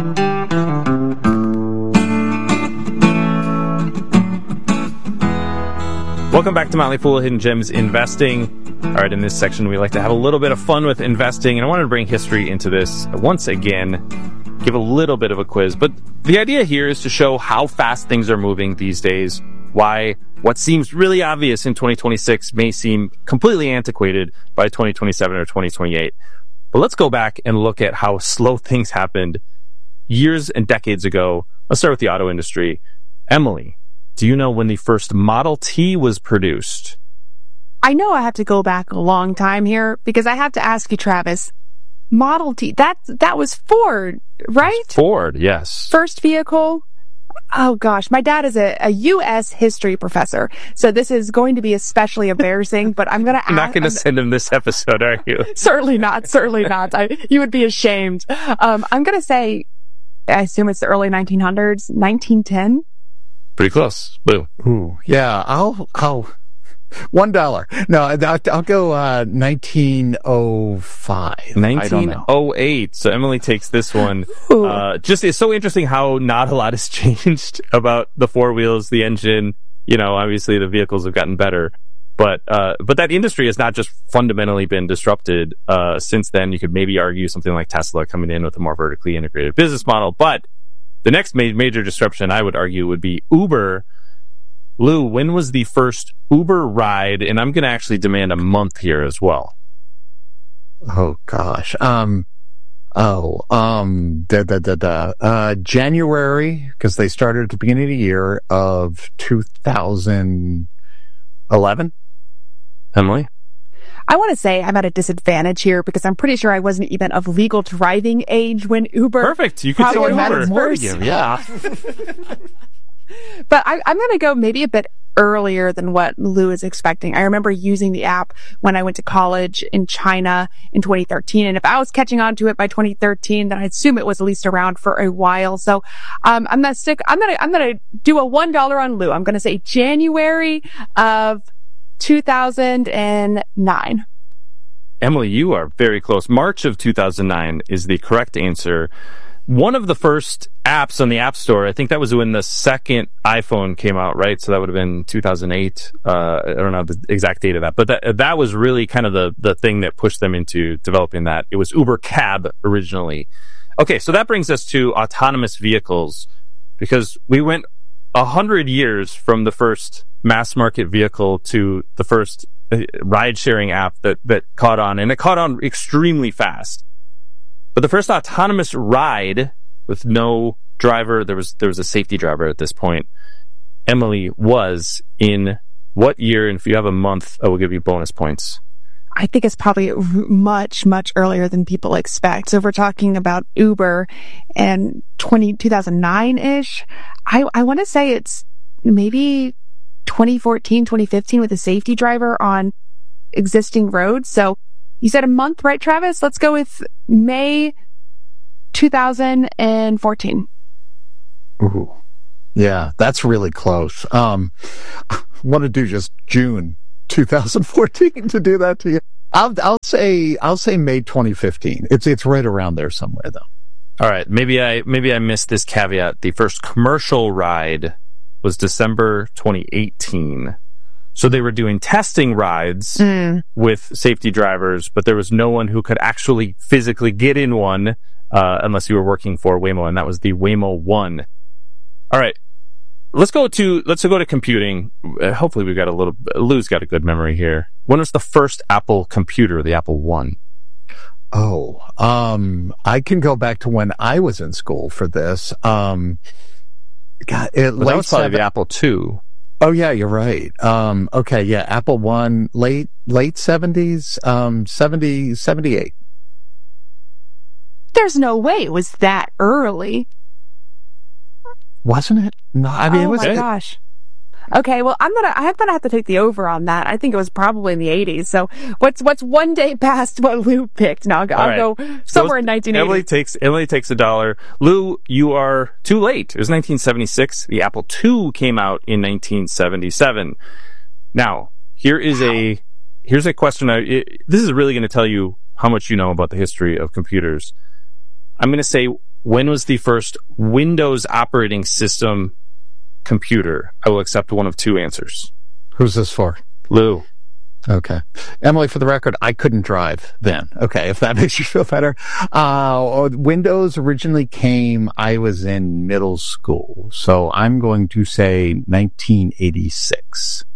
Welcome back to Motley Fool Hidden Gems Investing. All right, in this section, we like to have a little bit of fun with investing, and I wanted to bring history into this once again, give a little bit of a quiz. But the idea here is to show how fast things are moving these days, why what seems really obvious in twenty twenty-six may seem completely antiquated by twenty twenty-seven or twenty twenty-eight. But let's go back and look at how slow things happened years and decades ago. Let's start with the auto industry. Emily, do you know when the first Model T was produced?
I know I have to go back a long time here because I have to ask you, Travis. Model T, that that was Ford, right?
Ford, yes.
First vehicle. Oh gosh, my dad is a, a U S history professor, so this is going to be especially embarrassing. But I'm going to.
You're not going to send him this episode, are you?
Certainly not. Certainly not. I, you would be ashamed. Um, I'm going to say, I assume it's the early nineteen hundreds, nineteen ten.
Pretty close. Boo.
Ooh, yeah. I'll. I'll. One dollar. No, I'll, I'll go uh, nineteen oh five.
nineteen oh eight. So Emily takes this one. Uh, just it's so interesting how not a lot has changed about the four wheels, the engine. You know, obviously the vehicles have gotten better, but uh, but that industry has not just fundamentally been disrupted uh, since then. You could maybe argue something like Tesla coming in with a more vertically integrated business model, but the next ma- major disruption I would argue would be Uber. Lou, when was the first Uber ride? And I'm going to actually demand a month here as well.
Oh, gosh. Um, Oh, um, da, da, da, da. Uh, January, because they started at the beginning of the year of two thousand eleven.
Emily?
I want to say I'm at a disadvantage here because I'm pretty sure I wasn't even of legal driving age when Uber.
Perfect. You could take Uber.
Uber.
Yeah.
But I, I'm going to go maybe a bit earlier than what Lou is expecting. I remember using the app when I went to college in China in twenty thirteen. And if I was catching on to it by twenty thirteen, then I assume it was at least around for a while. So, um, I'm going to stick, I'm going to, I'm going to do a one dollar on Lou. I'm going to say January of two thousand nine.
Emily, you are very close. March of two thousand nine is the correct answer. One of the first apps on the App Store, I think that was when the second iPhone came out, right? So that would have been two thousand eight. Uh, I don't know the exact date of that, but that that was really kind of the, the thing that pushed them into developing that. It was Uber Cab originally. Okay, so that brings us to autonomous vehicles, because we went a hundred years from the first mass market vehicle to the first ride-sharing app that, that caught on, and it caught on extremely fast. But the first autonomous ride with no driver, there was there was a safety driver at this point, Emily, was in what year? And if you have a month, I will give you bonus points.
I think it's probably much, much earlier than people expect. So if we're talking about Uber and twenty, two thousand nine-ish, I, I want to say it's maybe twenty fourteen, twenty fifteen with a safety driver on existing roads. So you said a month, right, Travis? Let's go with May two thousand fourteen.
Ooh. Yeah, that's really close. Um, I want to do just June two thousand fourteen to do that to you. I'll, I'll say, I'll say May twenty fifteen. It's, it's right around there somewhere though.
All right. Maybe I, maybe I missed this caveat. The first commercial ride was December twenty eighteen. So they were doing testing rides mm. with safety drivers, but there was no one who could actually physically get in one uh, unless you were working for Waymo, and that was the Waymo One. All right, let's go to let's go to computing. Uh, hopefully, we've got a little. Lou's got a good memory here. When was the first Apple computer? The Apple One.
Oh, um, I can go back to when I was in school for this. Um, God, it
well, that was probably seven- the Apple Two.
Oh yeah, you're right. Um, okay, yeah, Apple One, late late seventies, um, seventy, seventy-eight.
There's no way it was that early.
Wasn't it? No, I mean,
oh
it was.
Oh my gosh. Okay, well, I'm gonna, I'm gonna have to take the over on that. I think it was probably in the eighties. So what's, what's one day past what Lou picked? Now I'll, I'll right. go somewhere so in nineteen eighty.
Emily takes, Emily takes a dollar. Lou, you are too late. It was nineteen seventy-six. The Apple Two came out in nineteen seventy-seven. Now, here is wow. a, here's a question. I, it, this is really going to tell you how much you know about the history of computers. I'm going to say, when was the first Windows operating system computer? I will accept one of two answers.
Who's this for?
Lou.
Okay. Emily, for the record, I couldn't drive then. Okay, if that makes you feel better. Uh, Windows originally came, I was in middle school. So I'm going to say nineteen eighty-six.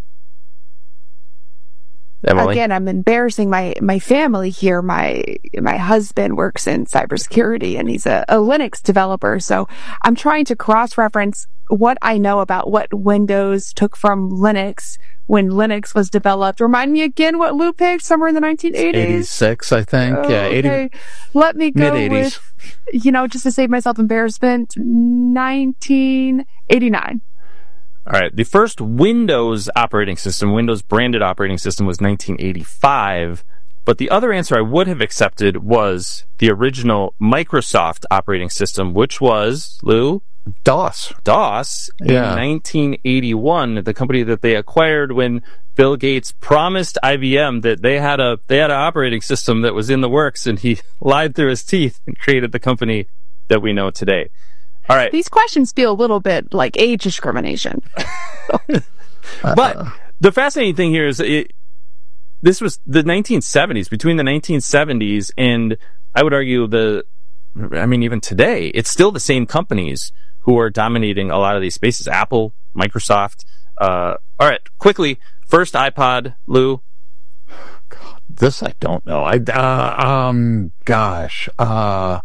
Emily?
Again, I'm embarrassing my, my family here. My my husband works in cybersecurity, and he's a, a Linux developer. So I'm trying to cross-reference what I know about what Windows took from Linux when Linux was developed. Remind me again what Lou picked, somewhere in the nineteen eighties?
eighty-six, I think.
Oh,
yeah, eighty.
Okay. Let me go
mid-eighties.
with, you know, just to save myself embarrassment, nineteen eighty-nine.
All right. The first Windows operating system, Windows branded operating system, was nineteen eighty-five. But the other answer I would have accepted was the original Microsoft operating system, which was, Lou?
DOS.
DOS
Yeah.
in nineteen eighty-one, the company that they acquired when Bill Gates promised I B M that they had a they had an operating system that was in the works, and he lied through his teeth and created the company that we know today. All right.
These questions feel a little bit like age discrimination.
But the fascinating thing here is it, this was the nineteen seventies. Between the nineteen seventies and, I would argue, the, I mean, even today, it's still the same companies who are dominating a lot of these spaces. Apple, Microsoft. Uh, all right, quickly, first iPod, Lou.
this I don't know. I uh, um, gosh, uh,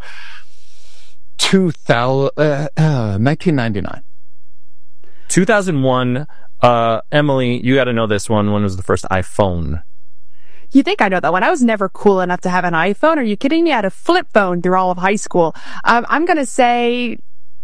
two thousand, uh, uh, nineteen ninety-nine.
two thousand one. Uh, Emily, you got to know this one. When was the first iPhone?
You think I know that one? I was never cool enough to have an iPhone. Are you kidding me? I had a flip phone through all of high school. Um, I'm going to say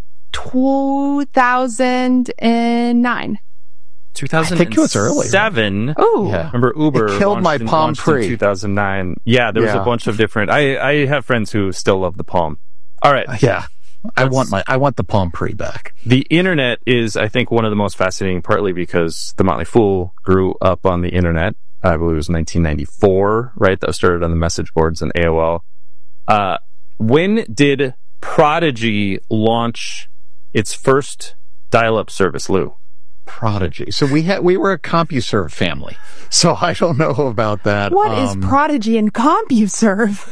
two thousand nine.
two thousand seven.
I think it was early.
Right? Oh,
yeah. Remember Uber
it killed my
in,
Palm Pre.
two thousand nine. Yeah, there was
yeah.
a bunch of different. I I have friends who still love the Palm. All right.
Uh, yeah. I Let's, want my I want the Palm Pre back.
The internet is, I think, one of the most fascinating, partly because the Motley Fool grew up on the internet. I believe it was nineteen ninety-four, right? That started on the message boards and A O L. Uh, when did Prodigy launch its first dial-up service, Lou?
Prodigy. So we had we were a CompuServe family. So I don't know about that.
What
um,
is Prodigy and CompuServe?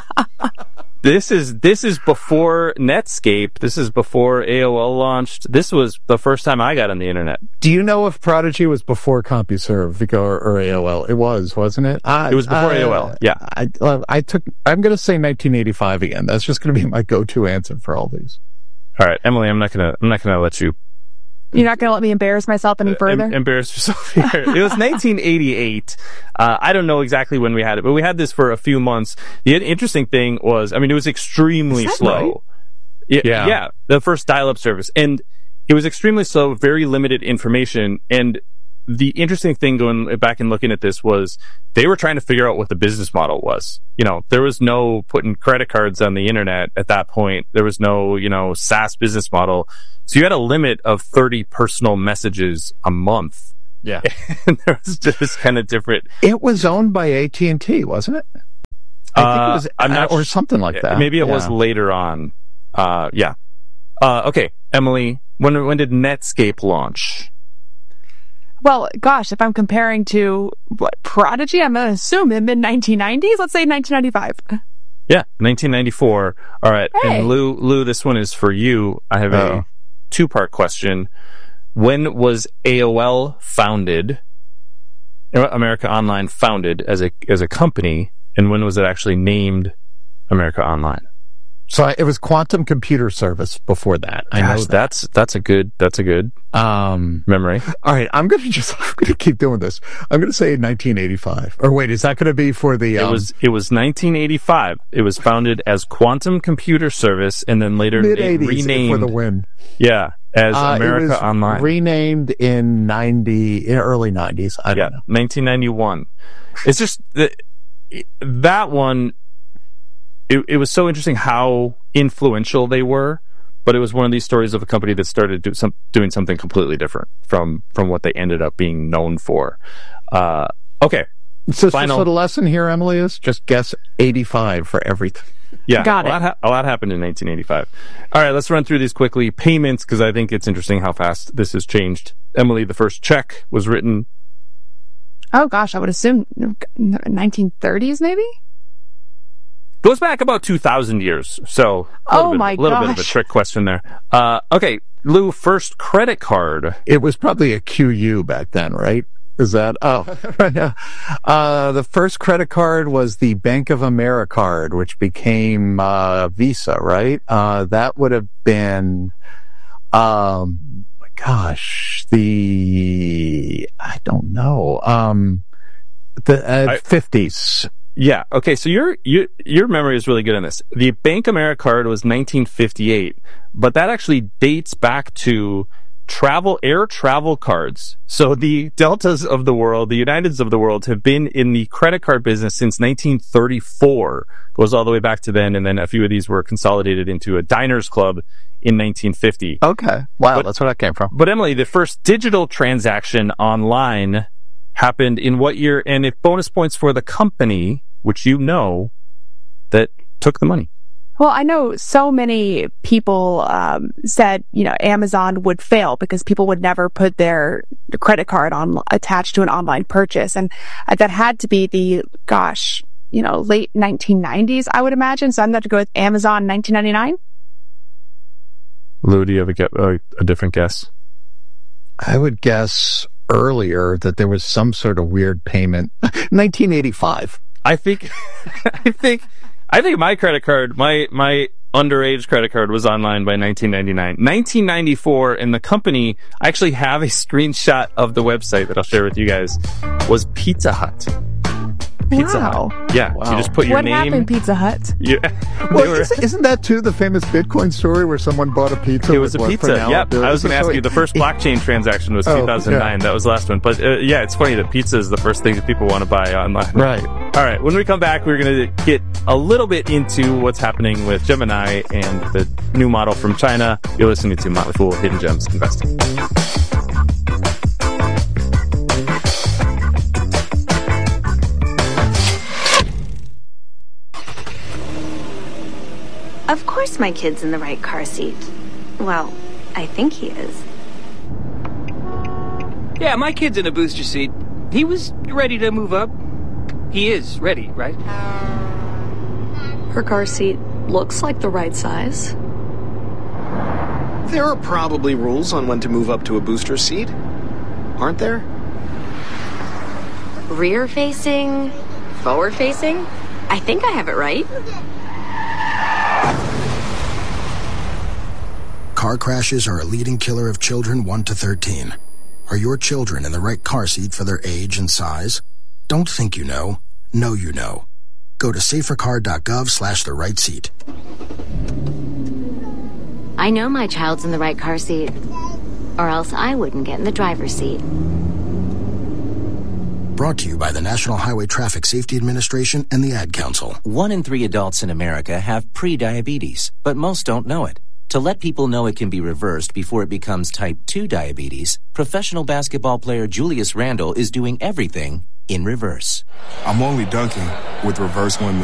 This is this is before Netscape. This is before A O L launched. This was the first time I got on the internet.
Do you know if Prodigy was before CompuServe or, or A O L? It was, wasn't it? I,
it was before
I,
A O L. Yeah.
I, I, I took. I'm going to say nineteen eighty-five again. That's just going to be my go-to answer for all these.
All right, Emily. I'm not gonna. I'm not gonna let you.
You're not going to let me embarrass myself any further?
Em- embarrass yourself here. It was nineteen eighty-eight. Uh, I don't know exactly when we had it, but we had this for a few months. The interesting thing was, I mean, it was extremely slow. Right? Yeah, yeah, the first dial-up service. And it was extremely slow, very limited information. And the interesting thing going back and looking at this was they were trying to figure out what the business model was. You know, there was no putting credit cards on the internet at that point. There was no, you know, SaaS business model. So you had a limit of thirty personal messages a month.
Yeah.
And there was just kind of different.
It was owned by A T and T, wasn't it? I
uh,
think it was,
I'm not
or something like that.
Maybe it
yeah.
was later on. Uh, yeah. Uh, okay, Emily, when when did Netscape launch?
Well, gosh, if I'm comparing to what Prodigy, I'm going to assume in mid nineteen nineties. Let's say nineteen ninety-five.
Yeah, nineteen ninety-four. All right,
hey.
And Lou, Lou, this one is for you. I have
oh.
a two-part question. When was A O L founded? America Online founded as a as a company, and when was it actually named America Online?
So I, it was Quantum Computer Service before that. I
Gosh,
know that.
that's that's a good that's a good
um,
memory.
All right, I'm gonna just I'm gonna keep doing this. I'm gonna say nineteen eighty-five. Or wait, is that gonna be for the? Um,
it was it was nineteen eighty-five. It was founded as Quantum Computer Service, and then later
mid-eighties
renamed
for the win.
Yeah, as
uh,
America
it was
Online.
Renamed in ninety in early nineties. I don't
yeah,
know.
nineteen ninety-one. It's just that that one. It, it was so interesting how influential they were, but it was one of these stories of a company that started do some, doing something completely different from, from what they ended up being known for. Uh, okay.
So,
Final.
so the lesson here, Emily, is just guess eighty-five for everything.
Yeah,
Got
a
it.
lot, ha- a lot happened in nineteen eighty-five. All right, let's run through these quickly. Payments, because I think it's interesting how fast this has changed. Emily, the first check was written.
Oh, gosh, I would assume nineteen thirties, maybe?
Goes back about two thousand years. So, a
oh
bit,
my
a little
gosh.
bit of a trick question there. Uh, okay, Lou, first credit card.
It was probably a Q U back then, right? Is that? Oh, uh, the first credit card was the Bank of America card, which became uh, Visa, right? Uh, that would have been, um, gosh, the I don't know, um, the uh, fifties.
Yeah. Okay. So your your your memory is really good on this. The Bank America card was nineteen fifty-eight, but that actually dates back to travel air travel cards. So the Deltas of the world, the Uniteds of the world, have been in the credit card business since nineteen thirty-four. Goes all the way back to then, and then a few of these were consolidated into a Diners Club in nineteen fifty.
Okay. Wow,
but,
that's where that came from.
But Emily, the first digital transaction online happened in what year? And if bonus points for the company, which you know, that took the money.
Well, I know so many people um, said, you know, Amazon would fail because people would never put their credit card on attached to an online purchase. And uh, that had to be the, gosh, you know, late nineteen nineties, I would imagine. So I'm going to go with Amazon nineteen ninety-nine.
Lou, do you have a, get, uh, a different guess?
I would guess earlier that there was some sort of weird payment. nineteen eighty-five.
I think, I think, I think my credit card, my my underage credit card was online by nineteen ninety-nine. nineteen ninety-four, and the company, I actually have a screenshot of the website that I'll share with you guys, was Pizza Hut. Pizza
wow.
Hut. Yeah, wow. You just put your
what
name.
What happened, Pizza Hut?
Yeah.
Well,
were,
isn't, isn't that too the famous Bitcoin story where someone bought a pizza?
It was
with
a
what,
pizza. Yep. I was going to ask you. The first blockchain transaction was two thousand nine. Oh, yeah. That was the last one. But uh, yeah, it's funny that pizza is the first thing that people want to buy online.
Right.
All right. When we come back, we're going to get a little bit into what's happening with Gemini and the new model from China. You're listening to Motley Fool Hidden Gems Investing.
Of course my kid's in the right car seat. Well, I think he is.
Yeah, my kid's in a booster seat. He was ready to move up. He is ready, right?
Her car seat looks like the right size.
There are probably rules on when to move up to a booster seat, aren't there?
Rear facing, forward facing. I think I have it right.
Car crashes are a leading killer of children one to thirteen. Are your children in the right car seat for their age and size? Don't think you know. Know you know. Go to safercar.gov slash the right seat.
I know my child's in the right car seat, or else I wouldn't get in the driver's seat.
Brought to you by the National Highway Traffic Safety Administration and the Ad Council.
One in three adults in America have pre-diabetes, but most don't know it. To let people know it can be reversed before it becomes type two diabetes, professional basketball player Julius Randle is doing everything in reverse.
I'm only dunking with reverse one.